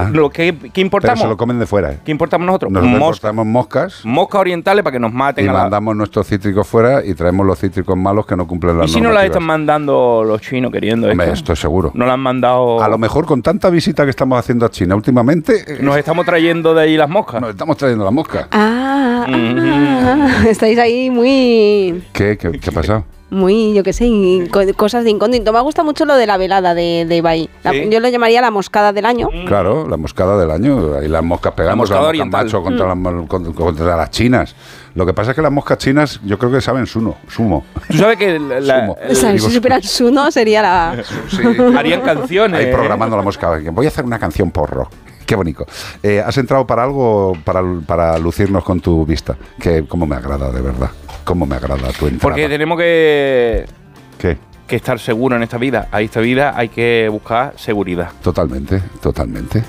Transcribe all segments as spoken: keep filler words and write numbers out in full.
Ah. Lo que, ¿Qué importamos? Pero se lo comen de fuera. ¿eh? ¿Qué importamos nosotros? Nosotros Mosca. importamos moscas. Moscas orientales para que nos maten. Y a la... mandamos nuestros cítricos fuera y traemos los cítricos malos que no cumplen las normativas. ¿Y si no las están mandando los chinos queriendo esto? Hombre, esto seguro. No las han mandado... A lo mejor con tanta visita que estamos haciendo a China últimamente... Nos estamos trayendo de ahí las moscas. Nos estamos trayendo las moscas. Ah, mm-hmm. Estáis ahí muy... ¿Qué? ¿Qué, qué ha pasado? Muy, yo qué sé, cosas de incógnito. Me gusta mucho lo de la velada de, de Ibai. La, ¿Sí? Yo lo llamaría la moscada del año. Claro, la moscada del año. Ahí las moscas pegamos, la las moscas macho contra, mm. las, contra, contra las chinas. Lo que pasa es que las moscas chinas yo creo que saben sumo. sumo. Tú sabes que la, la, o sea, si supieran suno sería la... Sí. Harían canciones. Ahí programando la mosca. Voy a hacer una canción porro. Qué bonito. Eh, ¿Has entrado para algo, para, para lucirnos con tu vista? Que cómo me agrada, de verdad. Cómo me agrada tu entrada. Porque tenemos que... ¿Qué? Que estar seguro en esta vida. A esta vida hay que buscar seguridad. Totalmente, totalmente.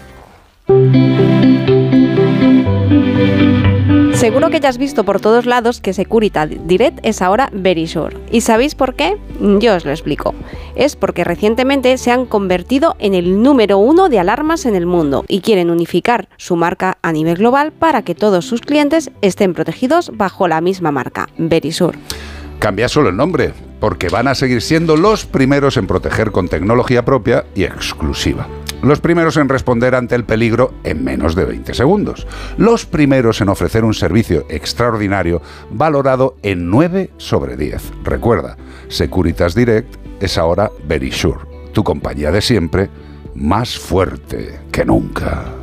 Seguro que ya has visto por todos lados que Securitas Direct es ahora Verisure. ¿Y sabéis por qué? Yo os lo explico. Es porque recientemente se han convertido en el número uno de alarmas en el mundo y quieren unificar su marca a nivel global para que todos sus clientes estén protegidos bajo la misma marca, Verisure. Cambia solo el nombre, porque van a seguir siendo los primeros en proteger con tecnología propia y exclusiva. Los primeros en responder ante el peligro en menos de veinte segundos. Los primeros en ofrecer un servicio extraordinario valorado en nueve sobre diez. Recuerda, Securitas Direct es ahora Verisure, tu compañía de siempre, más fuerte que nunca.